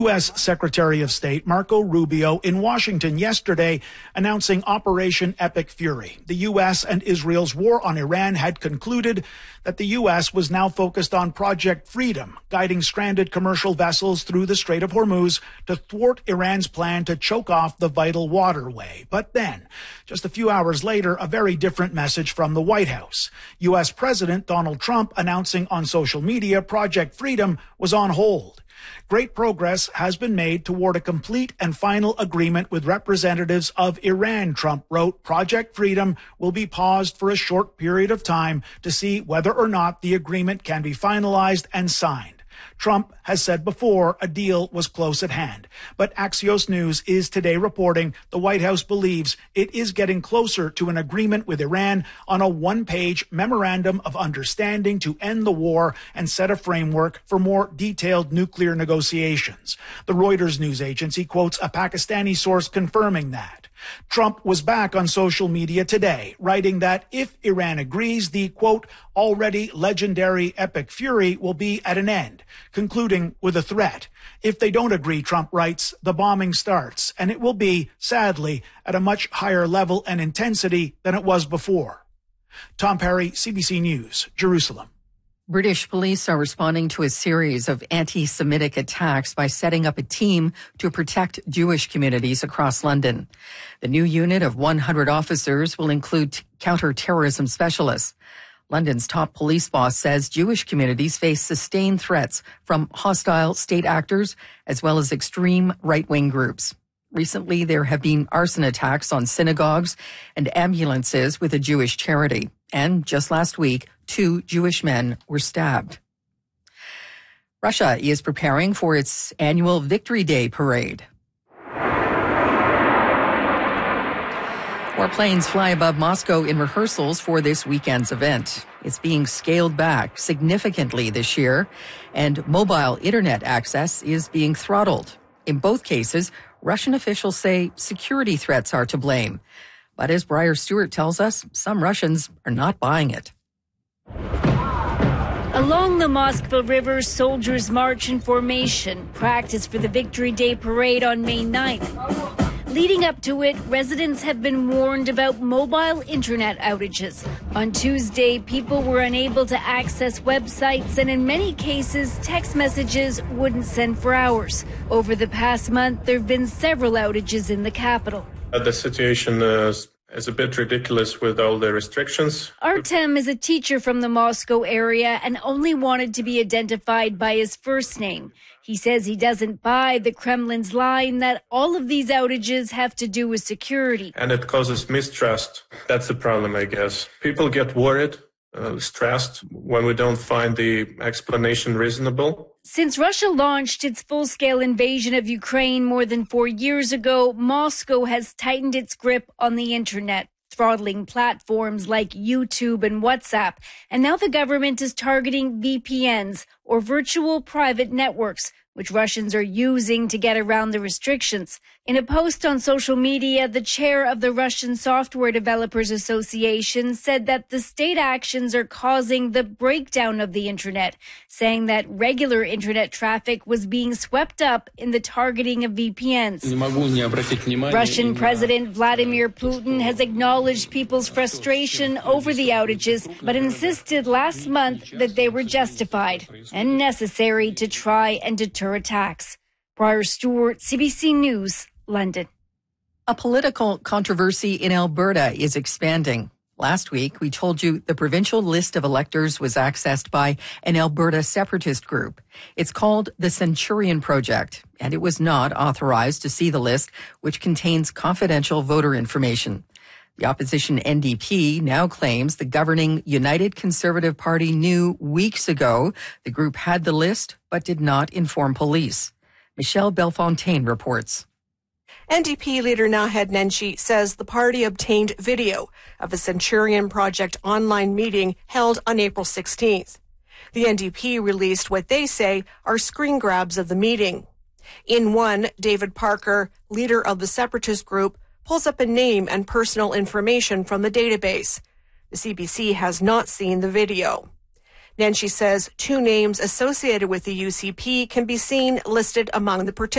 U.S. Secretary of State Marco Rubio in Washington yesterday announcing Operation Epic Fury. The U.S. and Israel's war on Iran had concluded that the U.S. was now focused on Project Freedom, guiding stranded commercial vessels through the Strait of Hormuz to thwart Iran's plan to choke off the vital waterway. But then, just a few hours later, a very different message from the White House. U.S. President Donald Trump announcing on social media Project Freedom was on hold. Great progress has been made toward a complete and final agreement with representatives of Iran, Trump wrote. Project Freedom will be paused for a short period of time to see whether or not the agreement can be finalized and signed. Trump has said before a deal was close at hand. But Axios News is today reporting the White House believes it is getting closer to an agreement with Iran on a one-page memorandum of understanding to end the war and set a framework for more detailed nuclear negotiations. The Reuters news agency quotes a Pakistani source confirming that. Trump was back on social media today, writing that if Iran agrees, the, quote, already legendary Epic Fury will be at an end, concluding with a threat. If they don't agree, Trump writes, the bombing starts, and it will be, sadly, at a much higher level and intensity than it was before. Tom Perry, CBC News, Jerusalem. British police are responding to a series of anti-Semitic attacks by setting up a team to protect Jewish communities across London. The new unit of 100 officers will include counter-terrorism specialists. London's top police boss says Jewish communities face sustained threats from hostile state actors as well as extreme right-wing groups. Recently, there have been arson attacks on synagogues and ambulances with a Jewish charity. And just last week, 2 Jewish men were stabbed. Russia is preparing for its annual Victory Day parade. Warplanes fly above Moscow in rehearsals for this weekend's event. It's being scaled back significantly this year, and mobile internet access is being throttled. In both cases, Russian officials say security threats are to blame. But as Briar Stewart tells us, some Russians are not buying it. Along the Moskva River, soldiers march in formation, practice for the Victory Day parade on May 9th. Leading up to it, residents have been warned about mobile internet outages. On Tuesday, people were unable to access websites, and in many cases, text messages wouldn't send for hours. Over the past month, there have been several outages in the capital. The situation is a bit ridiculous with all the restrictions. Artem is a teacher from the Moscow area and only wanted to be identified by his first name. He says he doesn't buy the Kremlin's line that all of these outages have to do with security. And it causes mistrust. That's the problem, I guess. People get worried, stressed when we don't find the explanation reasonable. Since Russia launched its full-scale invasion of Ukraine more than 4 years ago, Moscow has tightened its grip on the internet, throttling platforms like YouTube and WhatsApp. And now the government is targeting VPNs, or virtual private networks, which Russians are using to get around the restrictions. In a post on social media, the chair of the Russian Software Developers Association said that the state actions are causing the breakdown of the internet, saying that regular internet traffic was being swept up in the targeting of VPNs. Russian President Vladimir Putin has acknowledged people's frustration over the outages, but insisted last month that they were justified and necessary to try and deter attacks. Briar Stewart, CBC News, London. A political controversy in Alberta is expanding. Last week, we told you the provincial list of electors was accessed by an Alberta separatist group. It's called the Centurion Project, and it was not authorized to see the list, which contains confidential voter information. The opposition NDP now claims the governing United Conservative Party knew weeks ago the group had the list but did not inform police. Michelle Belfontaine reports. NDP leader Naheed Nenshi says the party obtained video of a Centurion Project online meeting held on April 16th. The NDP released what they say are screen grabs of the meeting. In one, David Parker, leader of the separatist group, pulls up a name and personal information from the database. The CBC has not seen the video. Nenshi says 2 names associated with the UCP can be seen listed among the participants.